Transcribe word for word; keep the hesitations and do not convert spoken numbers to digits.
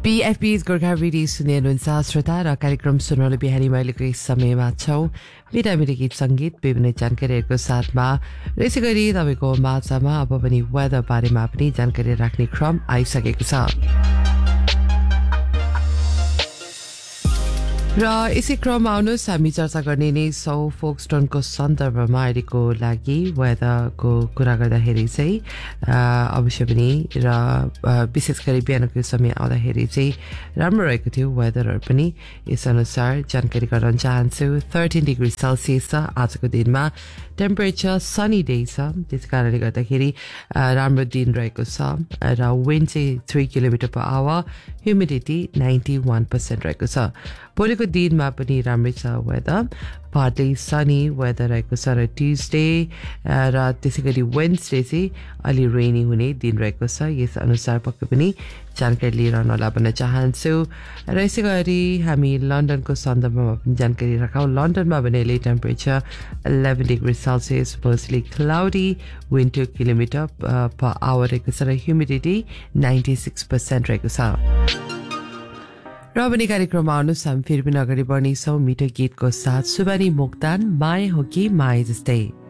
बीएफबी's Gorkha radio सुन्ने हुनुहुन्छ श्रोता र कार्यक्रम सुन्नले बिहानी महिलेको यस समयमा छौं मिठा मिठा गीत संगीत विभिन्न जानकारीहरूको साथमा यसै गरी तपाईको माझमा अब पनि वेदर बारेमा पनि जानकारी राख्ने क्रम आइसकेको छ र यसै क्रममा आउनुहोस् हामी चर्चा गर्ने नै सौ फोक्सटोनको सन्दर्भमा अहिलेको लागि वेदरको कुरा गर्दाखेरि चाहिँ अवश्य पनि र विशेष गरी बिहानको समय आउँदाखेरि चाहिँ राम्रो रहेको थियो वेदरहरू पनि यस अनुसार जानकारी गराउन चाहन्छु थर्टिन डिग्री सेल्सियस छ आजको दिनमा टेम्परेचर सनी डे छ त्यस कारणले गर्दाखेरि राम्रो दिन रहेको छ र विन्ड चाहिँ three kilometre per hour humidity ninety one percent रहेको छ भोलिको दिनमा पनि राम्रै छ वेदर पार्टली सनी वेदर रहेको छ र ट्युजडे र त्यसै गरी वेन्सडे चाहिँ अलि रेनी हुने दिन रहेको छ यस अनुसार पक्कै पनि जानकारी लिएर आउनलाई भन्न चाहन्छु र यसै गरी हामी लन्डनको सन्दर्भमा पनि जानकारी राखौँ लन्डनमा भने अहिले temperature eleven degree Celsius mostly cloudy wind two kilometre per hour रहेको छ र ह्युमिडिटी नाइन्टी सिक्स पर्सेन्ट रहेको छ र पनि कार्यक्रममा आउनुहोस् हामी फेरि पनि अगाडि बढ्नेछौँ मिठो गीतको साथ सुबानी मोक्तान माया हो कि माया जस्तै